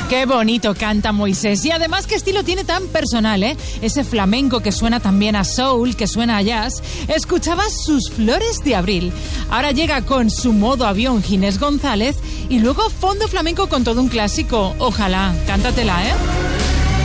Qué bonito canta Moisés. Y además, qué estilo tiene tan personal, ¿eh? Ese flamenco que suena también a soul, que suena a jazz. Escuchabas Sus Flores de Abril. Ahora llega con su modo avión Ginés González y luego fondo flamenco con todo un clásico. Ojalá, cántatela, ¿eh?